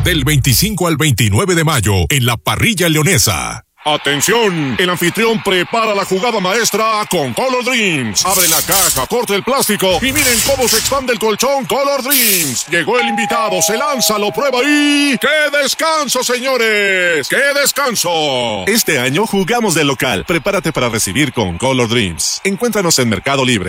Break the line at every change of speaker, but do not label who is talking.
Del 25 al 29 de mayo en la Parrilla Leonesa.
¡Atención! El anfitrión prepara la jugada maestra con Color Dreams. Abre la caja, corta el plástico y miren cómo se expande el colchón Color Dreams. Llegó el invitado, se lanza, lo prueba y... ¡qué descanso, señores! ¡Qué descanso!
Este año jugamos de local. Prepárate para recibir con Color Dreams. Encuéntranos en Mercado Libre.